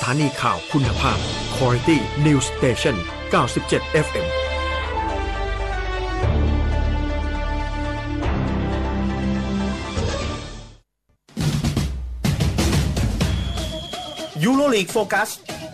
ถานีข่าวคุณภาพ Quality News Station 97 FM EuroLeague Focus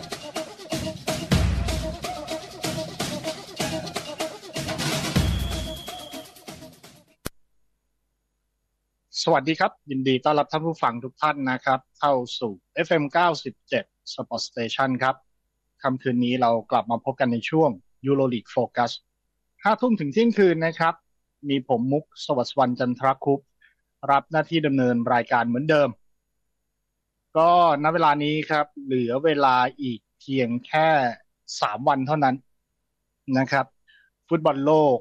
สวัสดีครับยินดีต้อนรับท่านผู้ฟังทุกท่านนะครับเข้าสู่ FM 97 Sport Station ครับค่ำคืนนี้เรากลับมาพบกันในช่วง EuroLeague Focus 5 ทุ่มถึงเที่ยงคืนนะครับมีผมมุกสวัสดิ์วรรณจันทรคุปต์รับหน้าที่ดำเนินรายการเหมือนเดิมก็ณเวลานี้ครับเหลือเวลาอีกเพียงแค่3วันเท่านั้นนะครับฟุตบอลโลก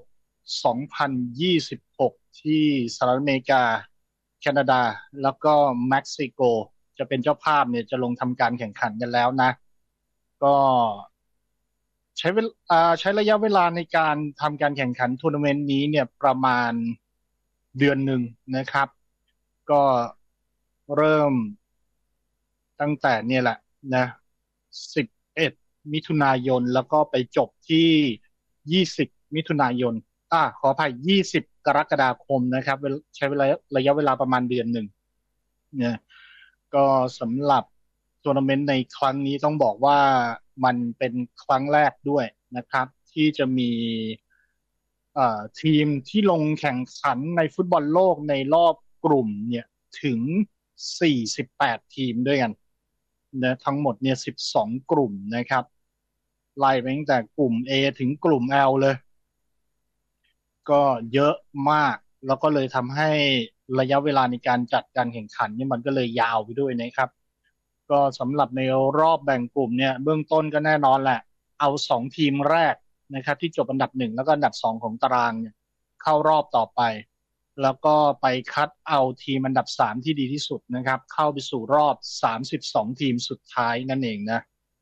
2026ที่สหรัฐอเมริกาแคนาดาแล้วก็เม็กซิโกจะเป็นเจ้าภาพเนี่ยจะลงทำการแข่งขันกันแล้วนะก็ใช้ระยะเวลาในการทำการแข่งขันทัวร์นาเมนต์นี้เนี่ยประมาณเดือนหนึ่งนะครับก็เริ่มตั้งแต่เนี่ยแหละนะ11มิถุนายนแล้วก็ไปจบที่20มิถุนายนขออภัย20กรกฎาคมนะครับใช้ระยะเวลาประมาณเดือนหนึ่งเนี่ยก็สำหรับทัวร์นาเมนต์ในครั้งนี้ต้องบอกว่ามันเป็นครั้งแรกด้วยนะครับที่จะมีทีมที่ลงแข่งขันในฟุตบอลโลกในรอบกลุ่มเนี่ยถึง48ทีมด้วยกันนะทั้งหมดเนี่ย12กลุ่มนะครับไล่ไปตั้งแต่กลุ่ม A ถึงกลุ่ม L เลยก็เยอะมากแล้วก็เลยทำให้ระยะเวลาในการจัดการแข่งขันนี่มันก็เลยยาวไปด้วยนะครับก็สำหรับในรอบแบ่งกลุ่มเนี่ยเบื้องต้นก็แน่นอนแหละเอา2ทีมแรกนะครับที่จบอันดับ1แล้วก็อันดับ2ของตารางเนี่ยเข้ารอบต่อไปแล้วก็ไปคัดเอาทีมอันดับ3ที่ดีที่สุดนะครับเข้าไปสู่รอบ32ทีมสุดท้ายนั่นเองนะ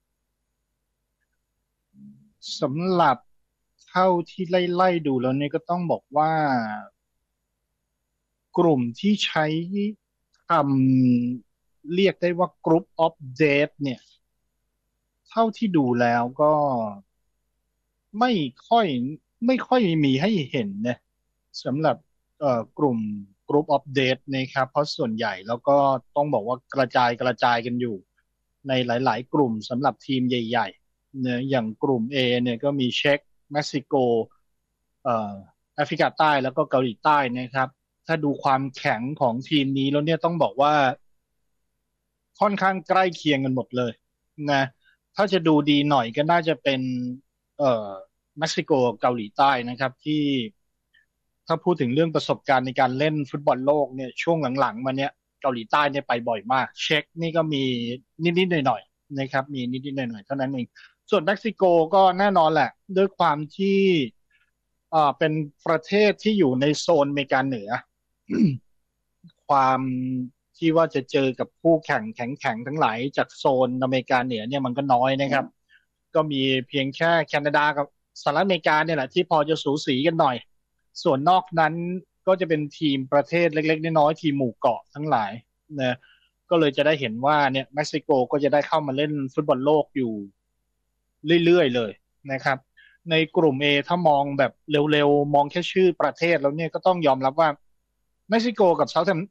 สำหรับเท่าที่ไล่ดูแล้วเนี่ยก็ต้องบอกว่ากลุ่มที่ใช้คำเรียกได้ว่า Group of Death เนี่ยเท่าที่ดูแล้วก็ไม่ค่อยมีให้เห็นนะสำหรับกลุ่ม Group of Death นะครับเพราะส่วนใหญ่แล้วก็ต้องบอกว่ากระจายกันอยู่ในหลายๆกลุ่มสำหรับทีมใหญ่ๆเนี่ยอย่างกลุ่ม A เนี่ยก็มีเช็กเม็กซิโกแอฟริกาใต้แล้วก็เกาหลีใต้นะครับถ้าดูความแข็งของทีมนี้แล้วเนี่ยต้องบอกว่าค่อนข้างใกล้เคียงกันหมดเลยนะถ้าจะดูดีหน่อยก็น่าจะเป็นเม็กซิโกเกาหลีใต้นะครับที่ถ้าพูดถึงเรื่องประสบการณ์ในการเล่นฟุตบอลโลกเนี่ยช่วงหลังๆมาเนี่ยเกาหลีใต้เนี่ยไปบ่อยมากเช็กนี่ก็มีนิดๆหน่อยๆนะครับมีนิดๆหน่อยๆเท่านั้นเองส่วนเม็กซิโกก็แน่นอนแหละด้วยความที่เป็นประเทศที่อยู่ในโซนอเมริกาเหนือ ความที่ว่าจะเจอกับคู่แข่งแข็งทั้งหลายจากโซนอเมริกาเหนือเนี่ยมันก็น้อยนะครับก็มีเพียงแค่แคนาดากับสหรัฐอเมริกาเนี่ยแหละที่พอจะสูสีกันหน่อยส่วนนอกนั้นก็จะเป็นทีมประเทศเล็กๆน้อยๆทีมหมู่เกาะทั้งหลายนะก็เลยจะได้เห็นว่าเนี่ยเม็กซิโกก็จะได้เข้ามาเล่นฟุตบอลโลกอยู่เรื่อยๆเลยนะครับในกลุ่ม A ถ้ามองแบบเร็วๆมองแค่ชื่อประเทศแล้วเนี่ยก็ต้องยอมรับว่าเม็กซิโกกับ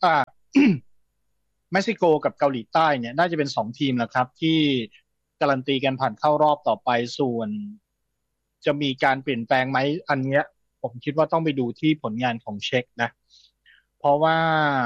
เม็กซิโกกับเกาหลีใต้เนี่ยน่าจะเป็น2ทีมแหละครับที่การันตีกันผ่านเข้ารอบต่อไปส่วนจะมีการเปลี่ยนแปลงไหมอันเนี้ยผมคิดว่าต้องไปดูที่ผลงานของเช็กนะเพราะว่า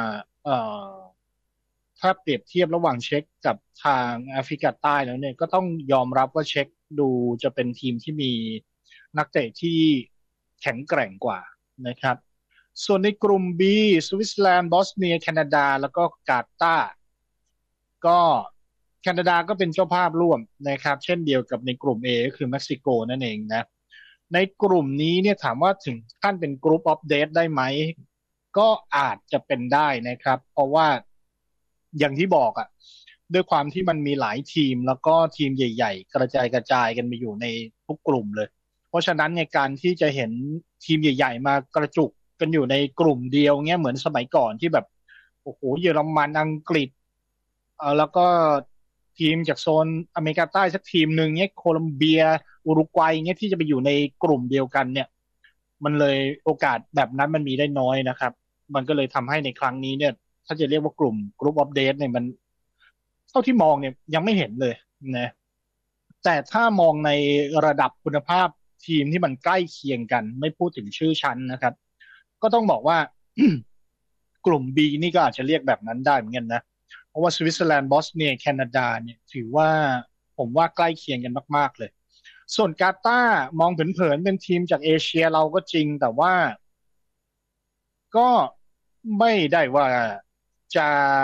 ถ้าเปรียบเทียบระหว่างเช็กกับทางแอฟริกาใต้แล้วเนี่ยก็ต้องยอมรับว่าเช็กดูจะเป็นทีมที่มีนักเตะที่แข็งแกร่งกว่านะครับส่วนในกลุ่ม B สวิตเซอร์แลนด์บอสเนียแคนาดาแล้วก็กาตาร์ก็แคนาดาก็เป็นเจ้าภาพร่วมนะครับเช่นเดียวกับในกลุ่ม A ก็คือเม็กซิโกนั่นเองนะในกลุ่มนี้เนี่ยถามว่าถึงขั้นเป็น Group of Death ได้ไหมก็อาจจะเป็นได้นะครับเพราะว่าอย่างที่บอกอ่ะด้วยความที่มันมีหลายทีมแล้วก็ทีมใหญ่ๆกระจายกันไปอยู่ในทุกกลุ่มเลยเพราะฉะนั้นในการที่จะเห็นทีมใหญ่ๆมากระจุกกันอยู่ในกลุ่มเดียวเงี้ยเหมือนสมัยก่อนที่แบบโอ้โหเยอรมันอังกฤษแล้วก็ทีมจากโซนอเมริกาใต้สักทีมหนึ่งเนี่ยโคลัมเบียอุรุกวัยเนี่ยที่จะไปอยู่ในกลุ่มเดียวกันเนี่ยมันเลยโอกาสแบบนั้นมันมีได้น้อยนะครับมันก็เลยทำให้ในครั้งนี้เนี่ยถ้าจะเรียกว่ากลุ่มกรุ๊ปออฟเดทเนี่ยมันเท่าที่มองเนี่ยยังไม่เห็นเลยนะแต่ถ้ามองในระดับคุณภาพทีมที่มันใกล้เคียงกันไม่พูดถึงชื่อชั้นนะครับก็ต้องบอกว่ากลุ่ม B นี่ก็อาจจะเรียกแบบนั้นได้เหมือนกันนะ เพราะว่าสวิตเซอร์แลนด์บอสเนียแคนาดาเนี่ยถือว่าผมว่าใกล้เคียงกันมากๆเลยส่วนกาตาร์มองเผินๆเป็นทีมจากเอเชียเราก็จริงแต่ว่าก็ไม่ได้ว่าจะ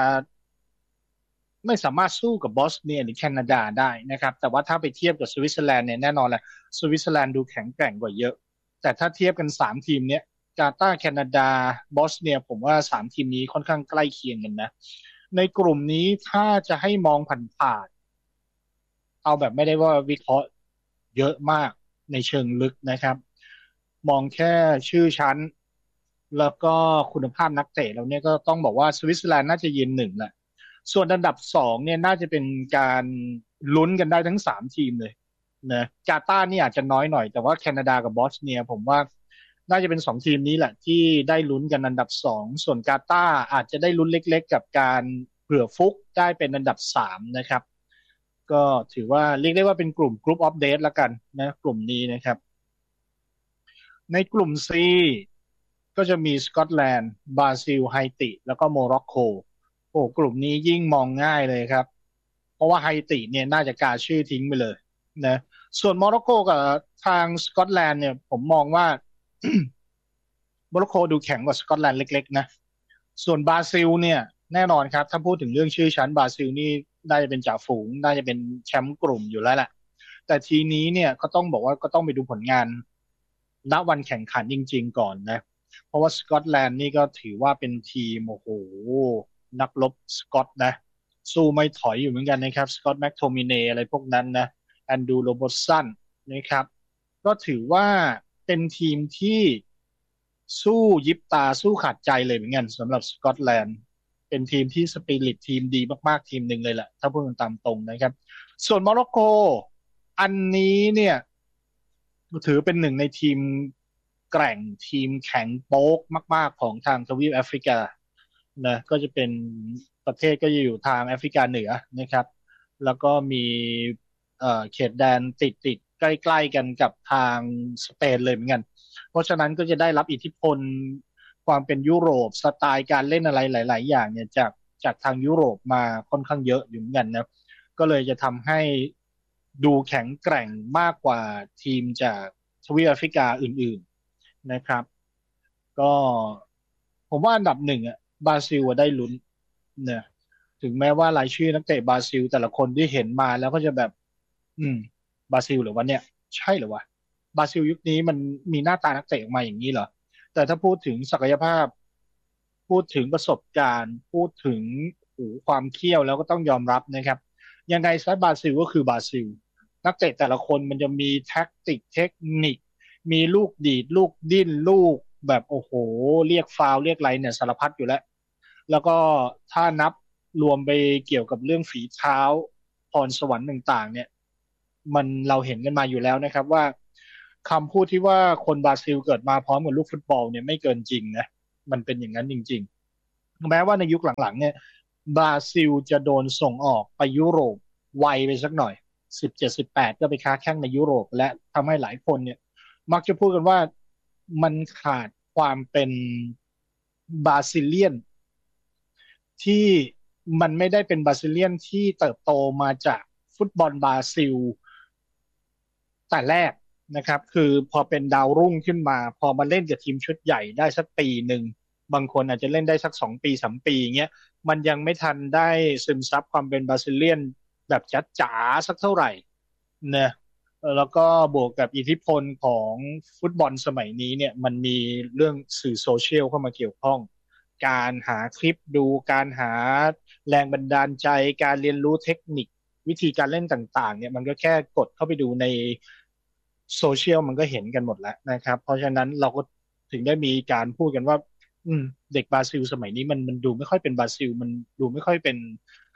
ไม่สามารถสู้กับบอสเนียหรือแคนาดาได้นะครับแต่ว่าถ้าไปเทียบกับสวิตเซอร์แลนด์เนี่ยแน่นอนแหละสวิตเซอร์แลนด์ดูแข็งแกร่งกว่าเยอะแต่ถ้าเทียบกันสามทีมเนี้ยกาตาร์แคนาดาบอสเนียผมว่าสามทีมนี้ค่อนข้างใกล้เคียงกันนะในกลุ่มนี้ถ้าจะให้มองผ่านๆเอาแบบไม่ได้ว่าวิเคราะห์เยอะมากในเชิงลึกนะครับมองแค่ชื่อชั้นแล้วก็คุณภาพนักเตะแล้วเนี่ยก็ต้องบอกว่าสวิตเซอร์แลนด์น่าจะยืนหนึ่งแหละ ส่วนอันดับสองเนี่ยน่าจะเป็นการลุ้นกันได้ทั้งสามทีมเลยนะกาตาร์นี่อาจจะน้อยหน่อยแต่ว่าแคนาดากับบอสเนียผมว่าน่าจะเป็นสองทีมนี้แหละที่ได้ลุ้นกันอันดับสองส่วนกาตาร์อาจจะได้ลุ้นเล็กๆกับการเผื่อฟุกได้เป็นอันดับสามนะครับก็ถือว่าเรียกได้ว่าเป็นกลุ่มกรุ๊ปออฟเดทละกันนะกลุ่มนี้นะครับในกลุ่ม C ก็จะมีสกอตแลนด์บราซิลไฮติแล้วก็โมร็อกโกโอ้กลุ่มนี้ยิ่งมองง่ายเลยครับ เพราะว่าไฮติเนี่ยน่าจะกาชื่อทิ้งไปเลยนะส่วนโมร็อกโกกับทางสกอตแลนด์เนี่ยผมมองว่าโมร็อกโกดูแข็งกว่าสกอตแลนด์เล็กๆนะส่วนบราซิลเนี่ยแน่นอนครับถ้าพูดถึงเรื่องชื่อชั้นบราซิลนี่ได้จะเป็นจ่าฝูงได้จะเป็นแชมป์กลุ่มอยู่แล้วแหละแต่ทีนี้เนี่ยก็ต้องบอกว่าก็ต้องไปดูผลงานณวันแข่งขันจริงๆก่อนนะเพราะว่าสกอตแลนด์นี่ก็ถือว่าเป็นทีมโอ้โหนักรบสกอตนะ สู้ไม่ถอยอยู่เหมือนกันนะครับสกอตแม็กโทมิเนอะไรพวกนั้นนะแอนดูโรบสันนะครับก็ถือว่าเป็นทีมที่สู้ยิบตาสู้ขาดใจเลยเหมือนกันสำหรับสกอตแลนด์เป็นทีมที่สปิริตทีมดีมากๆทีมหนึ่งเลยแหละถ้าพูดกันตามตรงนะครับส่วนโมร็อกโกอันนี้เนี่ยถือเป็นหนึ่งในทีมแกร่งทีมแข็งโป๊กมากๆของทางทวีปแอฟริกานะก็จะเป็นประเทศก็จะอยู่ทางแอฟริกาเหนือนะครับแล้วก็มีเขตแดนติดใกล้ๆกันกับทางสเปนเลยเหมือนกันเพราะฉะนั้นก็จะได้รับอิทธิพลความเป็นยุโรปสไตล์การเล่นอะไรหลายๆอย่างเนี่ยจากทางยุโรปมาค่อนข้างเยอะอยู่เหมือนกันนะก็เลยจะทำให้ดูแข็งแกร่งมากกว่าทีมจากทวีปแอฟริกาอื่นๆนะครับก็ผมว่าอันดับหนึ่งอ่ะบราซิลได้ลุ้นเนี่ยถึงแม้ว่ารายชื่อนักเตะบราซิลแต่ละคนที่เห็นมาแล้วก็จะแบบอืมบราซิลเหรือวะเนี่ยใช่เหรือวะบราซิลยุคนี้มันมีหน้าตานักเตะออกมาอย่างนี้เหรอแต่ถ้าพูดถึงศักยภาพพูดถึงประสบการณ์พูดถึงความเขี้ยวแล้วก็ต้องยอมรับนะครับยังไงซะบราซิลก็คือบราซิลนักเตะแต่ละคนมันจะมีแท็กติกเทคนิคมีลูกดีดลูกดิ้นลูกแบบโอ้โหเรียกฟาวล์เรียกอะไรเนี่ยสารพัดอยู่แล้ว แล้วก็ถ้านับรวมไปเกี่ยวกับเรื่องฝีเท้าพรสวรรค์ต่างๆเนี่ยมันเราเห็นกันมาอยู่แล้วนะครับว่าคำพูดที่ว่าคนบราซิลเกิดมาพร้อมกับลูกฟุตบอลเนี่ยไม่เกินจริงนะมันเป็นอย่างนั้นจริงๆแม้ว่าในยุคหลังๆเนี่ยบราซิลจะโดนส่งออกไปยุโรปไวไปสักหน่อย17-18ก็ไปค้าแข้งในยุโรปและทำให้หลายคนเนี่ยมักจะพูดกันว่ามันขาดความเป็นบราซิเลียน ที่มันไม่ได้เป็นบราซิเลียนที่เติบโตมาจากฟุตบอลบราซิลแต่แรกนะครับคือพอเป็นดาวรุ่งขึ้นมาพอมาเล่นกับทีมชุดใหญ่ได้สักปีหนึ่งบางคนอาจจะเล่นได้สัก2 ปี3 ปีเงี้ยมันยังไม่ทันได้ซึมซับความเป็นบราซิเลียนแบบจ๋าๆสักเท่าไหร่นะแล้วก็บวกกับอิทธิพลของฟุตบอลสมัยนี้เนี่ยมันมีเรื่องสื่อโซเชียลเข้ามาเกี่ยวข้อง การหาคลิปดูการหาแรงบันดาลใจการเรียนรู้เทคนิควิธีการเล่นต่างๆเนี่ยมันก็แค่กดเข้าไปดูในโซเชียลมันก็เห็นกันหมดแล้วนะครับเพราะฉะนั้นเราก็ถึงได้มีการพูดกันว่าเด็กบราซิลสมัยนี้มันดูไม่ค่อยเป็นบราซิลมันดูไม่ค่อยเป็น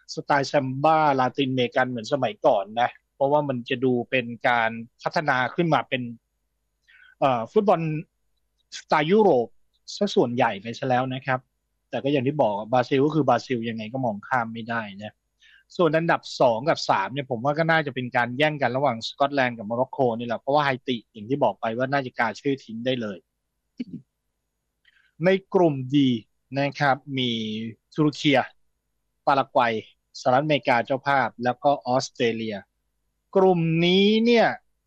สไตล์แซมบ้าลาตินอเมริกันเหมือนสมัยก่อนนะเพราะว่ามันจะดูเป็นการพัฒนาขึ้นมาเป็นฟุตบอลสไตล์ยุโรปซะส่วนใหญ่ไปซะแล้วนะครับแต่ก็อย่างที่บอกบราซิลก็คือบราซิลยังไงก็มองข้ามไม่ได้นะส่วนอันดับสองกับสามเนี่ยผมว่าก็น่าจะเป็นการแย่งกันระหว่างสกอตแลนด์กับโมร็อกโกนี่แหละเพราะว่าไฮติอย่างที่บอกไปว่าน่าจะกาชื่อทิ้งได้เลยในกลุ่มดีนะครับมีตุรเกียปารากวัยสหรัฐอเมริกาเจ้าภาพแล้วก็ออสเตรเลียกลุ่มนี้เนี่ย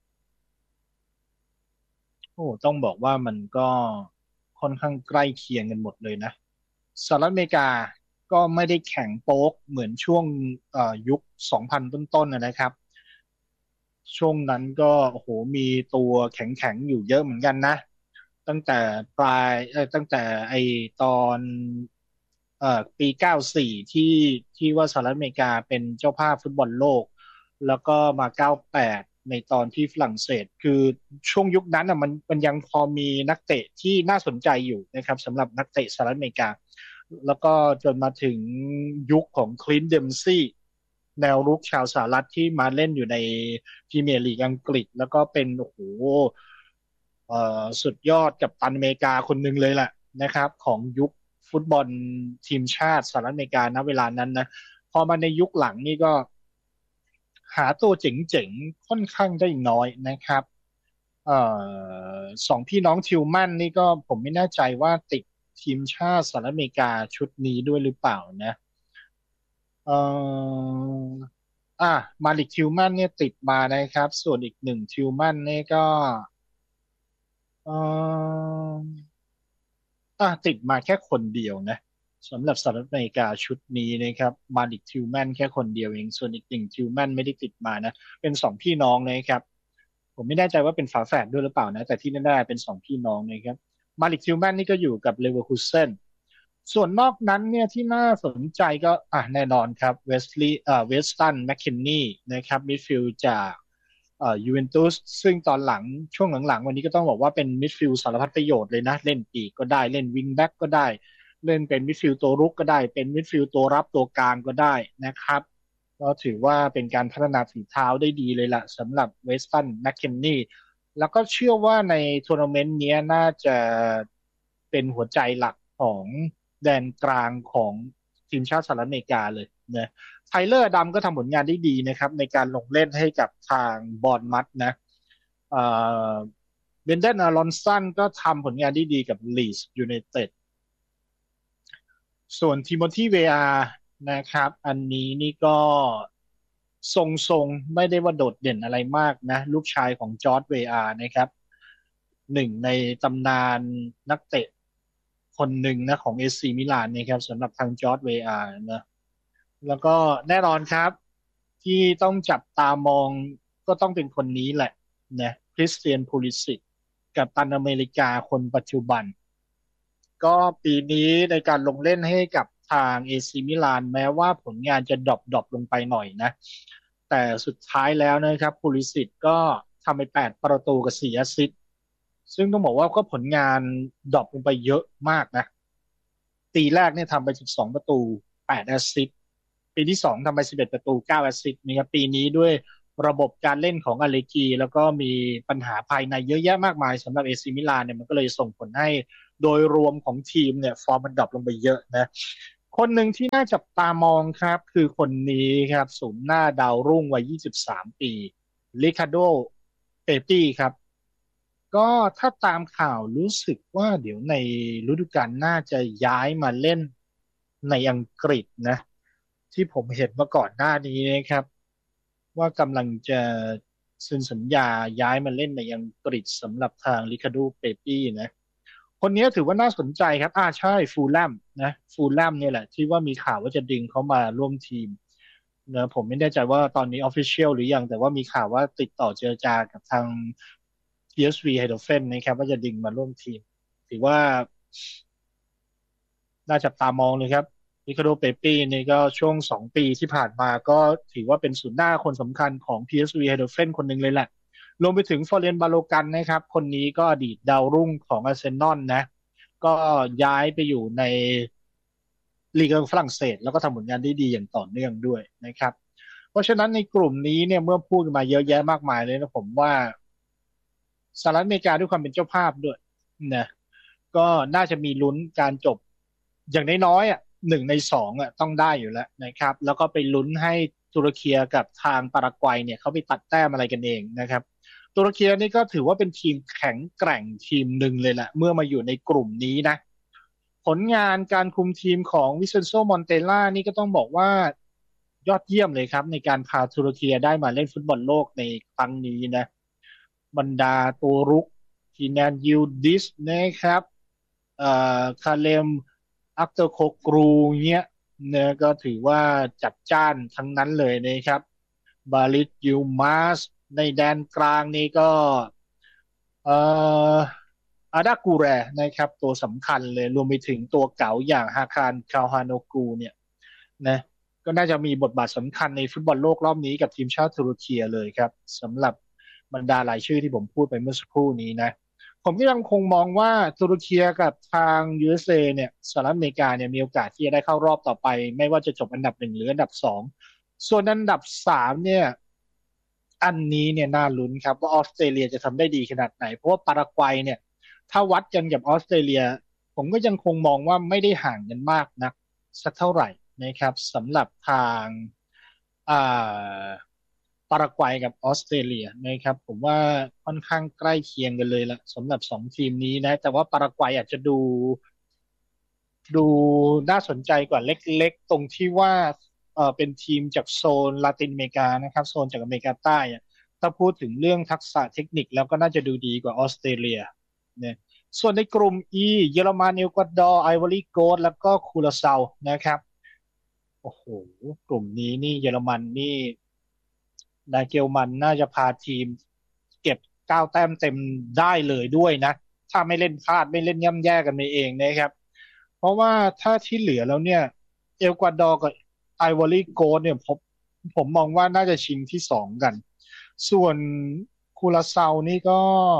โอ้ต้องบอกว่ามันก็ค่อนข้างใกล้เคียงกันหมดเลยนะสหรัฐอเมริกาก็ไม่ได้แข่งโป๊กเหมือนช่วงยุค2000ต้นๆนะครับช่วงนั้นก็โอ้โหมีตัวแข็งๆอยู่เยอะเหมือนกันนะตั้งแต่ตั้งแต่ไอตอนปี94ที่ว่าสหรัฐอเมริกาเป็นเจ้าภาพฟุตบอลโลกแล้วก็มา98ในตอนที่ฝรั่งเศสคือช่วงยุคนั้นอ่ะมันยังพอมีนักเตะที่น่าสนใจอยู่นะครับสำหรับนักเตะสหรัฐอเมริกาแล้วก็จนมาถึงยุคของคลินต์เดมซี่แนวรุกชาวสหรัฐที่มาเล่นอยู่ในพรีเมียร์ลีกอังกฤษแล้วก็เป็นโอ้โหสุดยอดกัปตันอเมริกาคนหนึ่งเลยแหละนะครับของยุคฟุตบอลทีมชาติสหรัฐอเมริกาณเวลานั้นนะพอมาในยุคหลังนี่ก็หาตัวเจ๋งๆค่อนข้างได้น้อยนะครับเอ่สองพี่น้องทิวแมนนี่ก็ผมไม่แน่ใจว่าติดทีมชาติสหรัฐอเมริกาชุดนี้ด้วยหรือเปล่านะเอ่ออ่ะมาลิกทิวแมนเนี่ยติดมานะครับส่วนอีกหนึ่งทิวแมนเนี่ยก็เอ่อ ติดมาแค่คนเดียวนะสำหรับสหรัฐอเมริกาชุดนี้นะครับมาลิกทิวแมนแค่คนเดียวเองส่วนอีกหนึ่งทิวแมนไม่ได้ติดมานะเป็นสองพี่น้องนะครับผมไม่แน่ใจว่าเป็นฝาแฝดด้วยหรือเปล่านะแต่ที่แน่ๆเป็นสองพี่น้องนะครับมาลิกทิวแมนนี่ก็อยู่กับเลเวอร์คูเซนส่วนนอกนั้นเนี่ยที่น่าสนใจก็แน่นอนครับเวสลีย์เวสตันแมคเคนนีนะครับมิดฟิลด์จากยูเวนตุสซึ่งตอนหลังช่วงหลังๆวันนี้ก็ต้องบอกว่าเป็นมิดฟิลด์สารพัดประโยชน์เลยนะเล่นปีกก็ได้เล่นวิงแบ็กก็ได้เล่นเป็นมิดฟิลด์ตัวรุกก็ได้เป็นมิดฟิลด์ตัวรับตัวกลางก็ได้นะครับก็ถือว่าเป็นการพัฒนาฝีเท้าได้ดีเลยล่ะสำหรับเวสตันแมคเคนนีแล้วก็เชื่อว่าในทัวร์นาเมนต์นี้น่าจะเป็นหัวใจหลักของแดนกลางของทีมชาติสหรัฐอเมริกาเลยนะไทเลอร์ดำก็ทำผลงานได้ดีนะครับในการลงเล่นให้กับทางบอร์นมัธนะเอ่อเบนเดนอารอนสันก็ทำผลงานได้ดีกับลีดส์ยูไนเต็ดส่วนทิโมธีเวอาร์นะครับอันนี้นี่ก็ทรงๆไม่ได้ว่าโดดเด่นอะไรมากนะลูกชายของจอร์จเวอาร์นะครับหนึ่งในตำนานนักเตะคนหนึ่งนะของเอซีมิลานนะครับสำหรับทางจอร์จเวอาร์นะ แล้วก็แน่นอนครับที่ต้องจับตามองก็ต้องเป็นคนนี้แหละนะคริสเตียนพูลิสิกกับตันอเมริกาคนปัจจุบันก็ปีนี้ในการลงเล่นให้กับทางเอซีมิลานแม้ว่าผลงานจะดรอปลงไปหน่อยนะแต่สุดท้ายแล้วนะครับพูลิสิกก็ทำไป8 ประตูกับ4 แอสซิสต์ซึ่งต้องบอกว่าก็ผลงานดรอปลงไปเยอะมากนะปีแรกเนี่ยทำไป12 ประตู8 แอสซิสต์ ปีที่2ทำไป11 ประตู9 แอสซิสต์นะครับปีนี้ด้วยระบบการเล่นของอเลกีแล้วก็มีปัญหาภายในเยอะแยะมากมายสำหรับเอซิมิลานเนี่ยมันก็เลยส่งผลให้โดยรวมของทีมเนี่ยฟอร์มมันดรอปลงไปเยอะนะคนหนึ่งที่น่าจับตามองครับคือคนนี้ครับศูนย์หน้าดาวรุ่งวัย23 ปีริคาร์โดเปปี้ครับก็ถ้าตามข่าวรู้สึกว่าเดี๋ยวในฤดูกาลหน้าจะย้ายมาเล่นในอังกฤษนะที่ผมเห็นมาก่อนหน้านี้นะครับว่ากำลังจะเซ็นสัญญาย้ายมาเล่นในอังกฤษสำหรับทางริคาร์โดเปปี้นะคนนี้ถือว่าน่าสนใจครับใช่ฟูลแลมนะฟูลแลมเนี่ยแหละที่ว่ามีข่าวว่าจะดึงเขามาร่วมทีมนะผมไม่แน่ใจว่าตอนนี้ออฟฟิเชียลหรือยังแต่ว่ามีข่าวว่าติดต่อเจรจากับทาง PSV Eindhoven นะครับว่าจะดึงมาร่วมทีมถือว่าน่าจับตามองเลยครับริคาร์โดเปปี้นี่ก็ช่วง2 ปีที่ผ่านมาก็ถือว่าเป็นศูนย์หน้าคนสำคัญของ PSV Eindhoven คนหนึ่งเลยแหละรวมไปถึงฟอเรนบาโลกันนะครับคนนี้ก็อดีตดาวรุ่งของอาร์เซนอลนะก็ย้ายไปอยู่ในลีกฝรั่งเศสแล้วก็ทำผลงานได้ดีอย่างต่อเนื่องด้วยนะครับเพราะฉะนั้นในกลุ่มนี้เนี่ยเมื่อพูดมาเยอะแยะมากมายเลยนะผมว่าสหรัฐอเมริกาด้วยความเป็นเจ้าภาพด้วยนะก็น่าจะมีลุ้นการจบอย่างน้อยๆอ่ะ1 ใน 2อ่ะต้องได้อยู่แล้วนะครับแล้วก็ไปลุ้นให้ตุรกีกับทางปารากวัยเนี่ยเขาไปตัดแต้มอะไรกันเองนะครับตุรกีนี่ก็ถือว่าเป็นทีมแข็งแกร่งทีมหนึ่งเลยแหละเมื่อมาอยู่ในกลุ่มนี้นะผลงานการคุมทีมของวิเซนโซมอนเตล่านี่ก็ต้องบอกว่ายอดเยี่ยมเลยครับในการพาตุรกีได้มาเล่นฟุตบอลโลกในครั้งนี้นะบรรดาตัวรุกทีแนนยิลดิสนะครับคาเลมอักเตอร์โคกรูเงี้ยเนี่ยก็ถือว่าจัดจ้านทั้งนั้นเลยนะครับบาลิตยูมาสในแดนกลางนี่ก็เอ่ออาดากูแรนะครับตัวสำคัญเลยรวมไปถึงตัวเก๋าอย่างฮาคารคาวฮานโนกูเนี่ยนะก็น่าจะมีบทบาทสำคัญในฟุตบอลโลกรอบนี้กับทีมชาติตุรกีเลยครับสำหรับบรรดารายชื่อที่ผมพูดไปเมื่อสักครู่นี้นะ ผมก็ยังคงมองว่าตุรกีกับทาง USA เนี่ยสหรัฐอเมริกาเนี่ยมีโอกาสที่จะได้เข้ารอบต่อไปไม่ว่าจะจบอันดับ 1หรืออันดับ 2ส่วนอันดับ 3เนี่ยอันนี้เนี่ยน่าลุ้นครับว่าออสเตรเลียจะทำได้ดีขนาดไหนเพราะว่าปารากวัยเนี่ยถ้าวัดกันกับออสเตรเลียผมก็ยังคงมองว่าไม่ได้ห่างกันมากนักสักเท่าไหร่นะครับสำหรับทางอ่าปารากวัยกับออสเตรเลียนะครับผมว่าค่อนข้างใกล้เคียงกันเลยละสำหรับ2 ทีมนี้นะแต่ว่าปารากวัยอาจจะดูน่าสนใจกว่าเล็กๆตรงที่ว่าเป็นทีมจากโซนลาตินอเมริกานะครับโซนจากอเมริกาใต้อะถ้าพูดถึงเรื่องทักษะเทคนิคแล้วก็น่าจะดูดีกว่าออสเตรเลียเนี่ยส่วนในกลุ่ม E เยอรมันเอลกวาดอร์ไอวอรีโกสต์แล้วก็คูราเซานะครับโอ้โหกลุ่มนี้นี่เยอรมันนี่นาเกลมันน่าจะพาทีมเก็บ9 แต้มเต็มได้เลยด้วยนะถ้าไม่เล่นพลาดไม่เล่นย่ำแย่กันไปเองนะครับ เพราะว่าถ้าที่เหลือแล้วเนี่ยเอลกวาดอร์กับไอวอรี่โกสต์เนี่ยผมมองว่าน่าจะชิงที่2กันส่วนคูราเซานี่ก็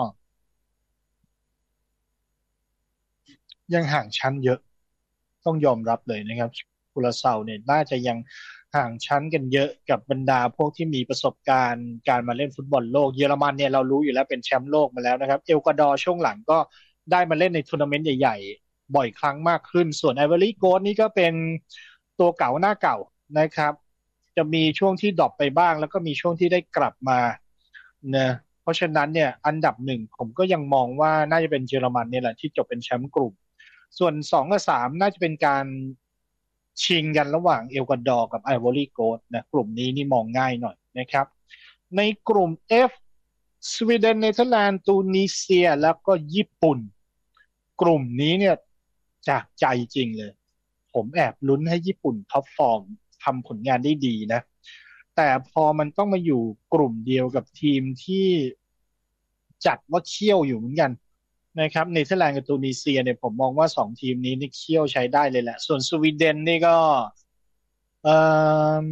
ยังห่างชั้นเยอะต้องยอมรับเลยนะครับคูราเซาเนี่ยน่าจะยังห่างชั้นกันเยอะกับบรรดาพวกที่มีประสบการณ์การมาเล่นฟุตบอลโลกเยอรมันเนี่ยเรารู้อยู่แล้วเป็นแชมป์โลกมาแล้วนะครับเอลกวาดอร์ช่วงหลังก็ได้มาเล่นในทัวร์นาเมนต์ใหญ่ๆบ่อยครั้งมากขึ้นส่วนไอวอรี่โกสต์นี่ก็เป็นตัวเก่าหน้าเก่านะครับจะมีช่วงที่ดรอปไปบ้างแล้วก็มีช่วงที่ได้กลับมาเนะเพราะฉะนั้นเนี่ยอันดับ 1ผมก็ยังมองว่าน่าจะเป็นเยอรมันเนี่ยแหละที่จบเป็นแชมป์กลุ่ม ส่วน2 กับ 3น่าจะเป็นการชิงกันระหว่างเอกวาดอร์กับไอวอรี่โกสต์นะกลุ่มนี้นี่มองง่ายหน่อยนะครับในกลุ่ม F สวีเดนเนเธอร์แลนด์ตูนิเซียแล้วก็ญี่ปุ่นกลุ่มนี้เนี่ยจากใจจริงเลยผมแอบลุ้นให้ญี่ปุ่นท็อปฟอร์มทำผลงานได้ดีนะแต่พอมันต้องมาอยู่กลุ่มเดียวกับทีมที่จัดว่าเขี้ยวอยู่เหมือนกัน นะครับเนเธอร์แลนด์กับตูนิเซียเนี่ยผมมองว่า2 ทีมนี้นี่เคี่ยวใช้ได้เลยแหละส่วนสวีเดนนี่ก็เอ่อ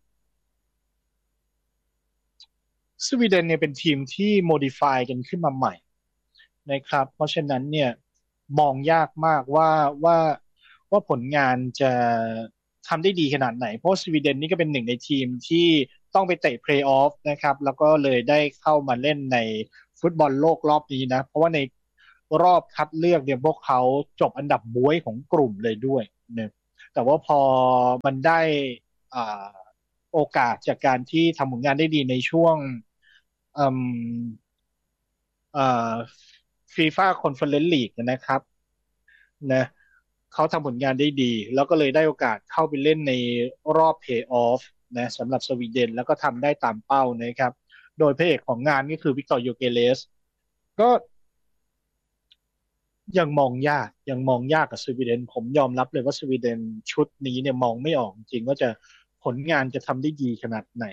สวีเดนเนี่ยเป็นทีมที่โมดิฟายกันขึ้นมาใหม่นะครับเพราะฉะนั้นเนี่ยมองยากมากว่าว่าผลงานจะทำได้ดีขนาดไหนเพราะสวีเดนนี่ก็เป็นหนึ่งในทีมที่ต้องไปเตะเพลย์ออฟนะครับแล้วก็เลยได้เข้ามาเล่นในฟุตบอลโลกรอบนี้นะเพราะว่าในรอบคัดเลือกเนี่ยพวกเขาจบอันดับบ๊วยของกลุ่มเลยด้วยเนี่ยแต่ว่าพอมันได้อ่าโอกาสจากการที่ทำผลงานได้ดีในช่วงอืม เอ่อฟีฟ่าคอนเฟอเรนซ์ลีกนะครับนะเขาทำผลงานได้ดีแล้วก็เลยได้โอกาสเข้าไปเล่นในรอบเพลย์ออฟนะสำหรับสวีเดนแล้วก็ทำได้ตามเป้านะครับโดยพระเอกของงานก็คือวิกตอร์โยเกเลสก็ยังมองยากกับสวีเดนผมยอมรับเลยว่าสวีเดนชุดนี้เนี่ยมองไม่ออกจริงว่าจะผลงานจะทำได้ดีขนาดไหน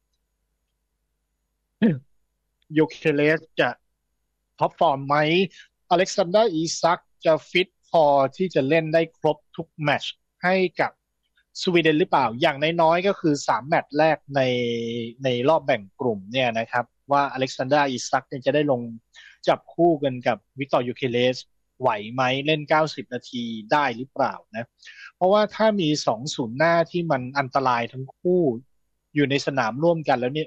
โยเคเลสจะท็อปฟอร์มไหมอเล็กซานเดอร์อีซักจะฟิตพอที่จะเล่นได้ครบทุกแมตช์ให้กับสวีเดนหรือเปล่าอย่างน้อยๆก็คือ3 แมตช์แรกในรอบแบ่งกลุ่มเนี่ยนะครับว่าอเล็กซานเดอร์อีซักเนี่ยจะได้ลงจับคู่กันกับวิกตอร์ยูเคเลสไหวไหมเล่น90 นาทีได้หรือเปล่านะเพราะว่าถ้ามีสองศูนย์หน้าที่มันอันตรายทั้งคู่อยู่ในสนามร่วมกันแล้วเนี่ย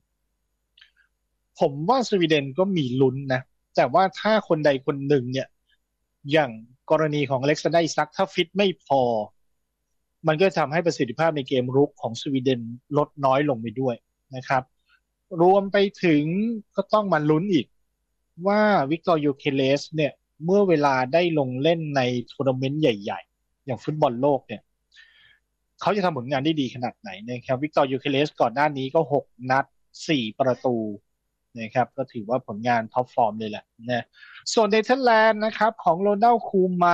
ผมว่าสวีเดนก็มีลุ้นนะแต่ว่าถ้าคนใดคนหนึ่งเนี่ยอย่างกรณีของอเล็กซานเดอร์อิซักถ้าฟิตไม่พอมันก็ทำให้ประสิทธิภาพในเกมรุกของสวีเดนลดน้อยลงไปด้วยนะครับรวมไปถึงก็ต้องมาลุ้นอีกว่าวิกตอร์ยูเคเลสเนี่ยเมื่อเวลาได้ลงเล่นในทัวร์นาเมนต์ใหญ่ๆอย่างฟุตบอลโลกเนี่ยเขาจะทำผลงานได้ดีขนาดไหนนะครับวิกตอร์ยูเคเลสก่อนหน้านี้ก็6 นัด4 ประตูนะครับก็ถือว่าผลงานท็อปฟอร์มเลยแหละนะส่วนเนเธอร์แลนด์นะครับของโรนัลคูมัน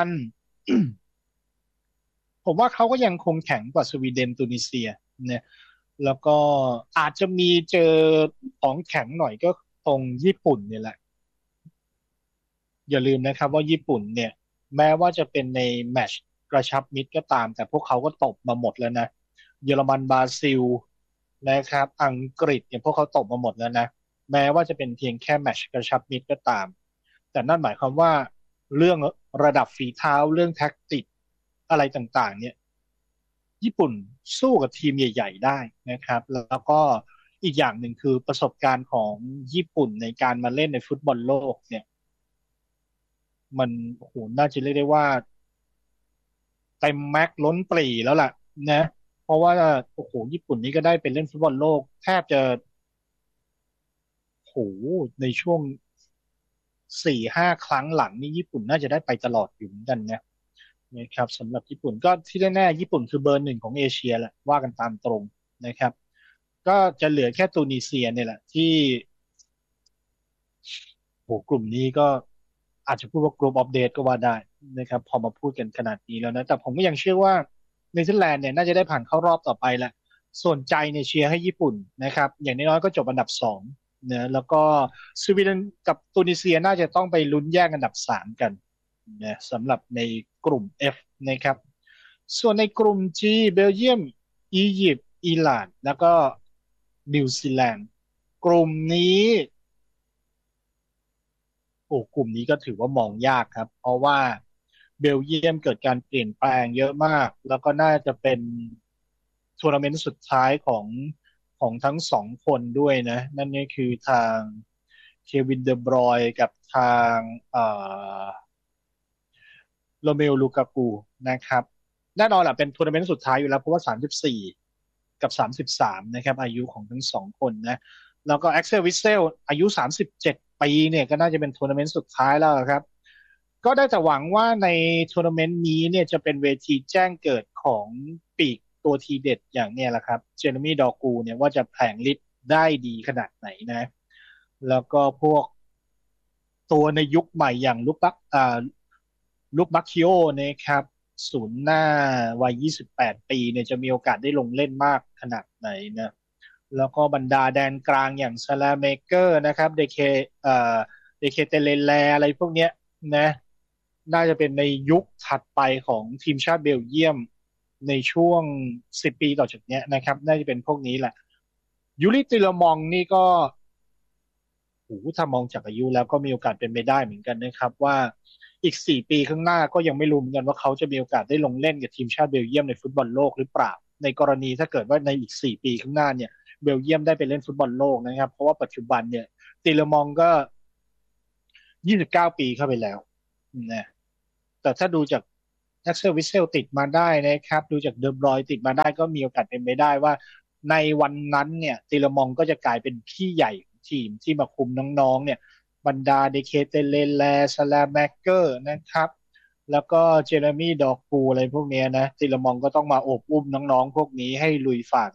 ผมว่าเขาก็ยังคงแข็งกว่าสวีเดนตุนิเซียเนี่ยแล้วก็อาจจะมีเจอของแข็งหน่อยก็ตรงญี่ปุ่นเนี่ยแหละอย่าลืมนะครับว่าญี่ปุ่นเนี่ยแม้ว่าจะเป็นในแมตช์กระชับมิตรก็ตามแต่พวกเขาก็ตบมาหมดแล้วนะเยอรมันบราซิลนะครับอังกฤษเนี่ยพวกเขาตบมาหมดแล้วนะแม้ว่าจะเป็นเพียงแค่แมตช์กระชับมิตรก็ตามแต่นั่นหมายความว่าเรื่องระดับฝีเท้าเรื่องแท็กติกอะไรต่างๆเนี่ย ญี่ปุ่นสู้กับทีมใหญ่ๆได้นะครับแล้วก็อีกอย่างหนึ่งคือประสบการณ์ของญี่ปุ่นในการมาเล่นในฟุตบอลโลกเนี่ยมันโอ้โหน่าจะเรียกได้ว่าเต็มแม็กซ์ล้นปรีแล้วล่ะนะเพราะว่าโอ้โหญี่ปุ่นนี้ก็ได้ไปเล่นฟุตบอลโลกแทบจะโอ้โหในช่วง4-5 ครั้งหลังนี่ญี่ปุ่นน่าจะได้ไปตลอดอยู่เหมือนกันนะครับสำหรับญี่ปุ่นก็ที่แน่ๆญี่ปุ่นคือเบอร์ 1ของเอเชียแหละว่ากันตามตรงนะครับก็จะเหลือแค่ตูนิเซียเนี่ยแหละที่โหกลุ่มนี้ก็อาจจะพูดว่ากลุ่มออฟเดตก็ว่าได้นะครับพอมาพูดกันขนาดนี้แล้วนะแต่ผมก็ยังเชื่อว่าเนเธอร์แลนด์เนี่ยน่าจะได้ผ่านเข้ารอบต่อไปแหละส่วนใจเนี่ยเชียร์ให้ญี่ปุ่นนะครับอย่างน้อยๆก็จบอันดับ 2นะแล้วก็สวีเดนกับตูนิเซียน่าจะต้องไปลุ้นแย่งอันดับ 3กันนะสำหรับในกลุ่ม F นะครับส่วนในกลุ่ม G เบลเยียมอียิปต์อิหร่านแล้วก็นิวซีแลนด์กลุ่มนี้โอ้กลุ่มนี้ก็ถือว่ามองยากครับเพราะว่าเบลเยียมเกิดการเปลี่ยนแปลงเยอะมากแล้วก็น่าจะเป็นทัวร์นาเมนต์สุดท้ายของทั้ง2 คนด้วยนะนั่นก็คือทางเควินเดอบรอยกับทางอโรเมโอลูกากูนะครับแน่นอนแหละเป็นทัวร์นาเมนต์สุดท้ายอยู่แล้วเพราะว่า34กับ33นะครับอายุของทั้ง2 คนนะแล้วก็แอ็กเซลวิสเซลอายุ37 ปีเนี่ยก็น่าจะเป็นทัวร์นาเมนต์สุดท้ายแล้วครับก็ได้แต่หวังว่าในทัวร์นาเมนต์นี้เนี่ยจะเป็นเวทีแจ้งเกิดของปีกตัวทีเด็ดอย่างเนี่ยแหละครับเจเรมี่ดอกูเนี่ยว่าจะแผลงฤทธิ์ได้ดีขนาดไหนนะแล้วก็พวก ตัวในยุคใหม่อย่างลุกบัคคิโอนะครับศูนย์หน้าวัย28 ปีเนี่ยจะมีโอกาสได้ลงเล่นมากขนาดไหนนะแล้วก็บรรดาแดนกลางอย่างซาลาเมเกอร์นะครับเดเคเตเลแลอะไรพวกเนี้ยนะน่าจะเป็นในยุคถัดไปของทีมชาติเบลเยียมในช่วง10 ปีต่อจากเนี้ยนะครับน่าจะเป็นพวกนี้แหละยูริติลมองนี่ก็ โอ้โหถ้ามองจากอายุแล้วก็มีโอกาสเป็นไปได้เหมือนกันนะครับว่าอีก4 ปีข้างหน้าก็ยังไม่รู้เหมือนกันว่าเขาจะมีโอกาสได้ลงเล่นกับทีมชาติเบลเยียมในฟุตบอลโลกหรือเปล่าในกรณีถ้าเกิดว่าในอีก4 ปีข้างหน้าเนี่ยเบลเยียมได้ไปเล่นฟุตบอลโลกนะครับเพราะว่าปัจจุบันเนี่ยตีเลมองก็29 ปีเข้าไปแล้วนะแต่ถ้าดูจากแอ็กเซลวิเซลติดมาได้นะครับดูจากเดอบรอยติดมาได้ก็มีโอกาสเป็นไปได้ว่าในวันนั้นเนี่ยตีเลมองก็จะกลายเป็นพี่ใหญ่ของทีมที่มาคุมน้องๆเนี่ยบรรดาเดเคเตเลแลสลาแมกเกอร์นะครับแล้วก็เจเรมี่ดอกกูอะไรพวกเนี้ยนะตีเลมองก็ต้องมาโอบอุ้มน้องๆพวกนี้ให้ลุยฝ่า